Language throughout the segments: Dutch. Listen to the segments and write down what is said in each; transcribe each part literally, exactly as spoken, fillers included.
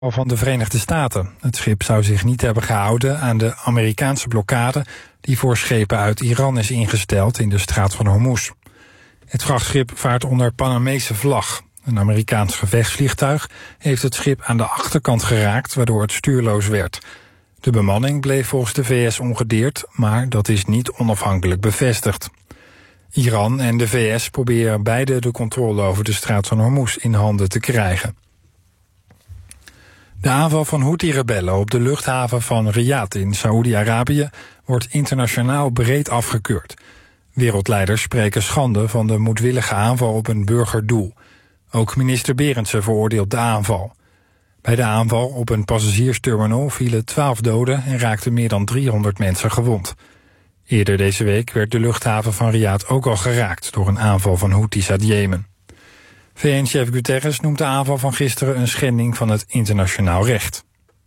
van de Verenigde Staten. Het schip zou zich niet hebben gehouden aan de Amerikaanse blokkade die voor schepen uit Iran is ingesteld in de straat van Hormuz. Het vrachtschip vaart onder Panamese vlag. Een Amerikaans gevechtsvliegtuig heeft het schip aan de achterkant geraakt, waardoor het stuurloos werd. De bemanning bleef volgens de V S ongedeerd, maar dat is niet onafhankelijk bevestigd. Iran en de V S proberen beide de controle over de straat van Hormuz in handen te krijgen. De aanval van Houthi-rebellen op de luchthaven van Riyadh in Saoedi-Arabië wordt internationaal breed afgekeurd. Wereldleiders spreken schande van de moedwillige aanval op een burgerdoel. Ook minister Berendsen veroordeelt de aanval. Bij de aanval op een passagiersterminal vielen twaalf doden en raakten meer dan driehonderd mensen gewond. Eerder deze week werd de luchthaven van Riyadh ook al geraakt door een aanval van Houthis uit Jemen. V N-chef Guterres noemt de aanval van gisteren een schending van het internationaal recht.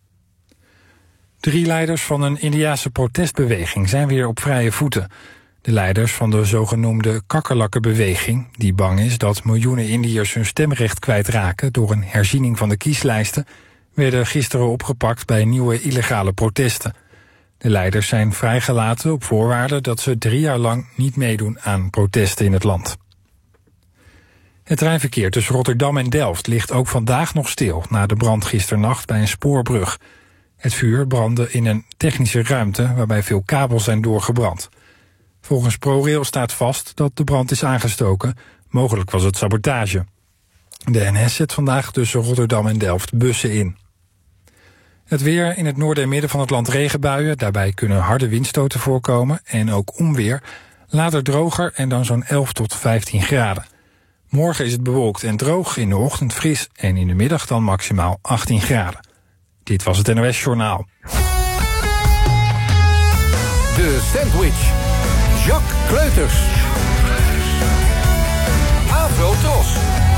Drie leiders van een Indiase protestbeweging zijn weer op vrije voeten. De leiders van de zogenoemde kakkerlakkenbeweging, die bang is dat miljoenen Indiërs hun stemrecht kwijtraken door een herziening van de kieslijsten, werden gisteren opgepakt bij nieuwe illegale protesten. De leiders zijn vrijgelaten op voorwaarde dat ze drie jaar lang niet meedoen aan protesten in het land. Het treinverkeer tussen Rotterdam en Delft ligt ook vandaag nog stil na de brand gisternacht bij een spoorbrug. Het vuur brandde in een technische ruimte waarbij veel kabels zijn doorgebrand. Volgens ProRail staat vast dat de brand is aangestoken. Mogelijk was het sabotage. De N S zet vandaag tussen Rotterdam en Delft bussen in. Het weer: in het noorden en midden van het land regenbuien. Daarbij kunnen harde windstoten voorkomen en ook onweer. Later droger en dan zo'n elf tot vijftien graden. Morgen is het bewolkt en droog, in de ochtend fris en in de middag dan maximaal achttien graden. Dit was het N O S Journaal. De Sandwich. Jacques Kleuters.